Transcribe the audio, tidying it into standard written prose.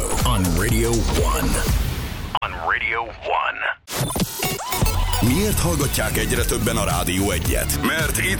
on Radio 1. On Radio 1. Miért hallgatják egyre többen a Rádió 1-et? Mert itt